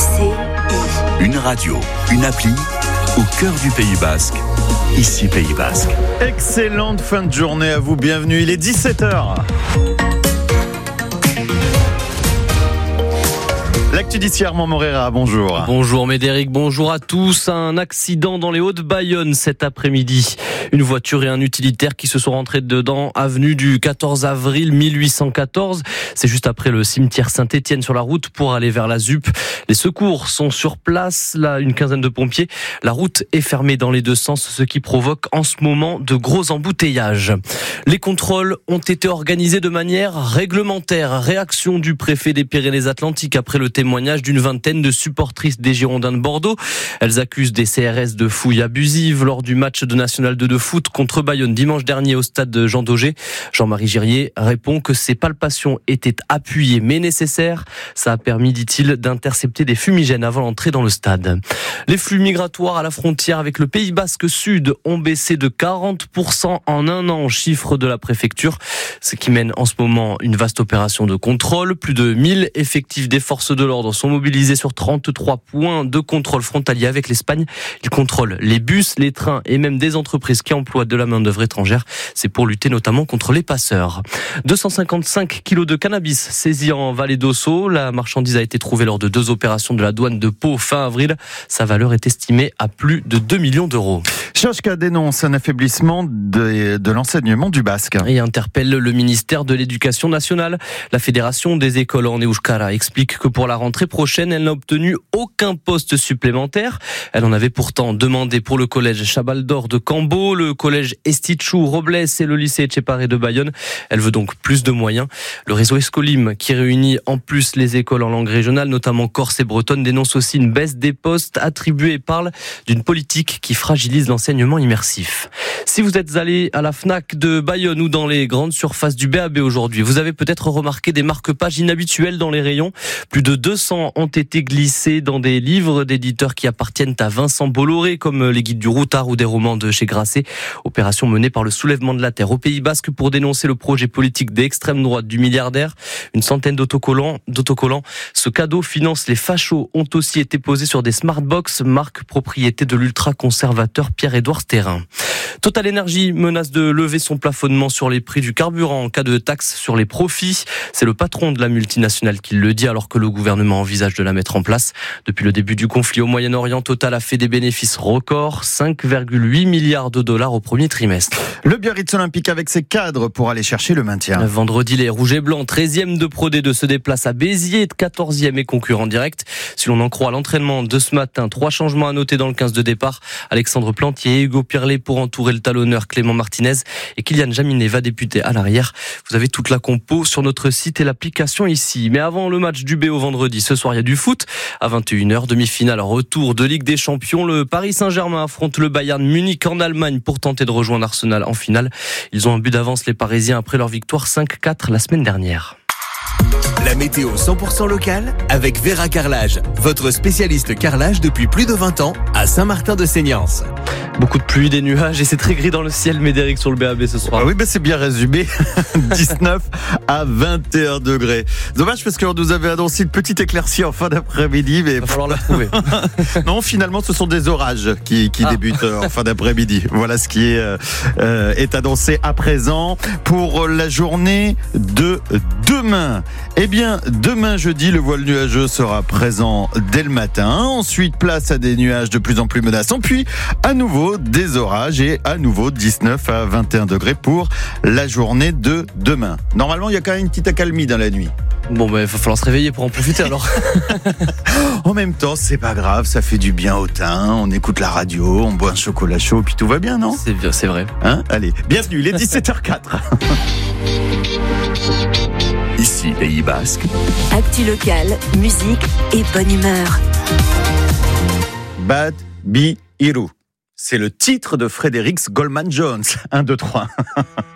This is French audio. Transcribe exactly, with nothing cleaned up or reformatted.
C I. Une radio, une appli, au cœur du Pays Basque. Ici Pays Basque. Excellente fin de journée à vous, bienvenue, il est dix-sept heures. L'actu d'ici, Armand Morera, bonjour. Bonjour Médéric, bonjour à tous. Un accident dans les Hauts-de-Bayonne cet après-midi. Une voiture et un utilitaire qui se sont rentrés dedans, avenue du quatorze avril mille huit cent quatorze. C'est juste après le cimetière Saint-Étienne sur la route pour aller vers la Z U P. Les secours sont sur place, là, une quinzaine de pompiers. La route est fermée dans les deux sens, ce qui provoque en ce moment de gros embouteillages. Les contrôles ont été organisés de manière réglementaire. Réaction du préfet des Pyrénées-Atlantiques après le témoignage d'une vingtaine de supportrices des Girondins de Bordeaux. Elles accusent des C R S de fouilles abusives lors du match de National deux de foot contre Bayonne dimanche dernier au stade de Jean Daugé. Jean-Marie Girier répond que ces palpations étaient appuyées mais nécessaires. Ça a permis, dit-il, d'intercepter des fumigènes avant l'entrée dans le stade. Les flux migratoires à la frontière avec le Pays Basque Sud ont baissé de quarante pour cent en un an, chiffre de la préfecture, ce qui mène en ce moment une vaste opération de contrôle. Plus de mille effectifs des forces de l'ordre sont mobilisés sur trente-trois points de contrôle frontalier avec l'Espagne. Ils contrôlent les bus, les trains et même des entreprises qui emploient de la main-d'œuvre étrangère. C'est pour lutter notamment contre les passeurs. deux cent cinquante-cinq kilos de cannabis saisis en Vallée d'Ossau. La marchandise a été trouvée lors de deux opérations de la douane de Pau fin avril. Sa valeur est estimée à plus de deux millions d'euros. Chachka dénonce un affaiblissement de, de l'enseignement du basque. Et interpelle le ministère de l'Éducation nationale. La Fédération des écoles en Euskara explique que pour la rentrée prochaine, elle n'a obtenu aucun poste supplémentaire. Elle en avait pourtant demandé pour le collège Chabaldor de Cambo, le collège Estichou, Robles et le lycée Etcheparé de Bayonne. Elle veut donc plus de moyens. Le réseau Escolim, qui réunit en plus les écoles en langue régionale, notamment corse et bretonne, dénonce aussi une baisse des postes attribués et parle d'une politique qui fragilise l'enseignement immersif. Si vous êtes allé à la Fnac de Bayonne ou dans les grandes surfaces du B A B aujourd'hui, vous avez peut-être remarqué des marque-pages inhabituels dans les rayons. Plus de deux cents ont été glissés dans des livres d'éditeurs qui appartiennent à Vincent Bolloré, comme les guides du routard ou des romans de chez Grasset. Opération menée par le Soulèvement de la Terre au Pays Basque pour dénoncer le projet politique d'extrême droite du milliardaire. Une centaine d'autocollants, d'autocollants. Ce cadeau finance les fachos ont aussi été posés sur des smartbox, marque propriété de l'ultra-conservateur Pierre-Édouard Thérin. Total Energy menace de lever son plafonnement sur les prix du carburant en cas de taxe sur les profits. C'est le patron de la multinationale qui le dit alors que le gouvernement envisage de la mettre en place. Depuis le début du conflit au Moyen-Orient, Total a fait des bénéfices records, cinq virgule huit milliards de dollars au premier trimestre. Le Biarritz Olympique avec ses cadres pour aller chercher le maintien. Vendredi, les Rouges et Blancs, treizième de Pro D deux, se déplacent à Béziers, quatorzième et concurrent direct. Si l'on en croit l'entraînement de ce matin, trois changements à noter dans le quinze de départ. Alexandre Plantier et Hugo Pirlet pour entourer le talonneur Clément Martinez et Kylian Jaminet va débuter à l'arrière. Vous avez toute la compo sur notre site et l'application ici. Mais avant le match du B O vendredi, ce soir il y a du foot. À vingt et une heures, demi-finale retour de Ligue des Champions. Le Paris Saint-Germain affronte le Bayern Munich en Allemagne pour tenter de rejoindre Arsenal en finale. Ils ont un but d'avance, les Parisiens, après leur victoire cinq quatre la semaine dernière. La météo cent pour cent locale avec Vera Carrelage, votre spécialiste carrelage depuis plus de vingt ans à Saint-Martin-de-Seignance. Beaucoup de pluie, des nuages et c'est très gris dans le ciel, Médéric, sur le B A B ce soir. Ah oui, ben c'est bien résumé. dix-neuf à vingt et un degrés. Dommage parce qu'on nous avait annoncé une petite éclaircie en fin d'après-midi. Mais... il va falloir la trouver. Non, finalement, ce sont des orages qui, qui ah. débutent en fin d'après-midi. Voilà ce qui est, euh, est annoncé à présent pour la journée de demain. Eh bien, demain jeudi, le voile nuageux sera présent dès le matin. Ensuite, place à des nuages de plus en plus menaçants. Puis, à nouveau, des orages et à nouveau dix-neuf à vingt et un degrés pour la journée de demain. Normalement, il y a quand même une petite accalmie dans la nuit. Bon, ben, il va falloir se réveiller pour en profiter alors. En même temps, c'est pas grave, ça fait du bien au teint. On écoute la radio, on boit un chocolat chaud, puis tout va bien, non ? C'est, c'est vrai. Hein ? Allez, bienvenue, il est dix-sept heures quatre. Ici, Pays Basque. Actu locale, musique et bonne humeur. Bad Bi Iru. C'est le titre de Frédéric Goldman Jones. un, deux, trois.